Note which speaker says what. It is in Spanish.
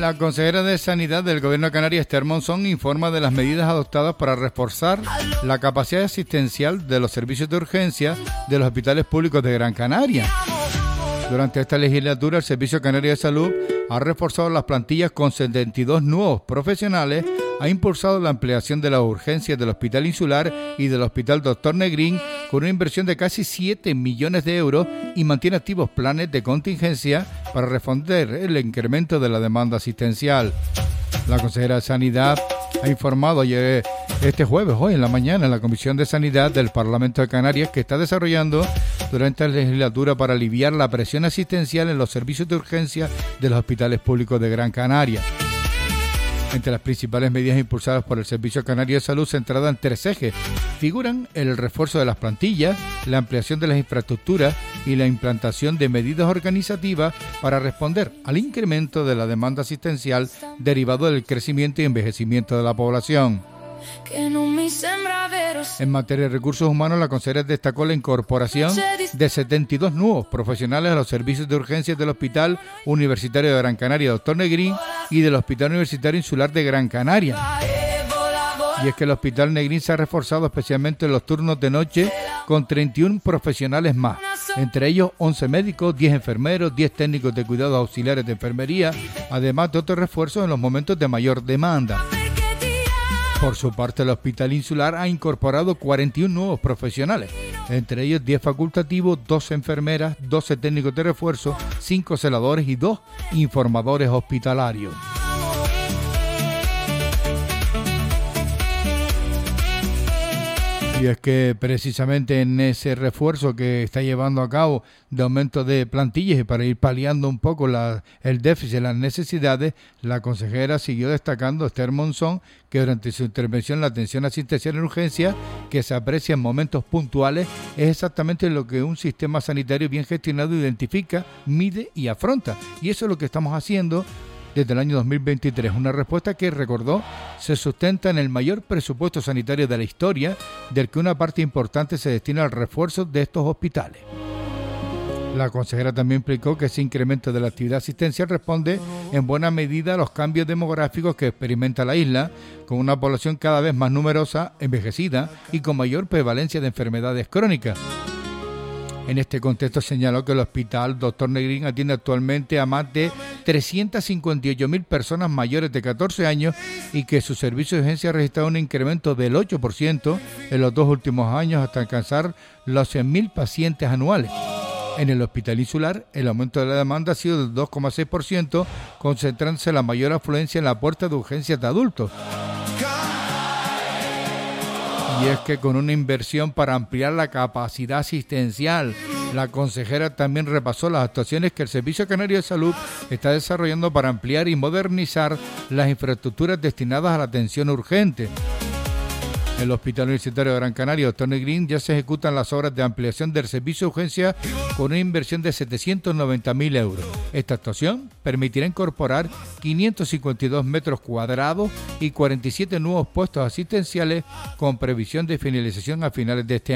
Speaker 1: La consejera de Sanidad del Gobierno de Canarias, Esther Monzón, informa de las medidas adoptadas para reforzar la capacidad asistencial de los servicios de urgencia de los hospitales públicos de Gran Canaria. Durante esta legislatura, el Servicio Canario de Salud ha reforzado las plantillas con 72 nuevos profesionales, ha impulsado la ampliación de las urgencias del Hospital Insular y del Hospital Dr. Negrín con una inversión de casi 7 millones de euros y mantiene activos planes de contingencia para responder el incremento de la demanda asistencial. La consejera de Sanidad ha informado ayer, hoy en la mañana, en la Comisión de Sanidad del Parlamento de Canarias, que está desarrollando durante la legislatura para aliviar la presión asistencial en los servicios de urgencia de los hospitales públicos de Gran Canaria. Entre las principales medidas impulsadas por el Servicio Canario de Salud, centradas en 3 ejes, figuran el refuerzo de las plantillas, la ampliación de las infraestructuras y la implantación de medidas organizativas para responder al incremento de la demanda asistencial derivado del crecimiento y envejecimiento de la población. En materia de recursos humanos, la consejera destacó la incorporación de 72 nuevos profesionales a los servicios de urgencias del Hospital Universitario de Gran Canaria, Dr. Negrín, y del Hospital Universitario Insular de Gran Canaria. Y es que el Hospital Negrín se ha reforzado especialmente en los turnos de noche con 31 profesionales más, entre ellos 11 médicos, 10 enfermeros, 10 técnicos de cuidados auxiliares de enfermería, además de otros refuerzos en los momentos de mayor demanda. Por su parte, el Hospital Insular ha incorporado 41 nuevos profesionales, entre ellos 10 facultativos, 12 enfermeras, 12 técnicos de refuerzo, 5 celadores y 2 informadores hospitalarios. Y es que precisamente en ese refuerzo que está llevando a cabo de aumento de plantillas y para ir paliando un poco el déficit, las necesidades, la consejera siguió destacando, Esther Monzón, que durante su intervención la atención asistencial en urgencia, que se aprecia en momentos puntuales, es exactamente lo que un sistema sanitario bien gestionado identifica, mide y afronta. Y eso es lo que estamos haciendo desde el año 2023, una respuesta que, recordó, se sustenta en el mayor presupuesto sanitario de la historia, del que una parte importante se destina al refuerzo de estos hospitales. La consejera también explicó que ese incremento de la actividad asistencial responde en buena medida a los cambios demográficos que experimenta la isla, con una población cada vez más numerosa, envejecida y con mayor prevalencia de enfermedades crónicas. En este contexto señaló que el Hospital Dr. Negrín atiende actualmente a más de 358.000 personas mayores de 14 años y que su servicio de urgencia ha registrado un incremento del 8% en los 2 últimos años hasta alcanzar los 100.000 pacientes anuales. En el Hospital Insular, el aumento de la demanda ha sido del 2,6%, concentrándose la mayor afluencia en la puerta de urgencias de adultos. Y es que con una inversión para ampliar la capacidad asistencial, la consejera también repasó las actuaciones que el Servicio Canario de Salud está desarrollando para ampliar y modernizar las infraestructuras destinadas a la atención urgente. En el Hospital Universitario de Gran Canaria, Dr. Negrín, ya se ejecutan las obras de ampliación del servicio de urgencia con una inversión de 790.000 euros. Esta actuación permitirá incorporar 552 metros cuadrados y 47 nuevos puestos asistenciales con previsión de finalización a finales de este año.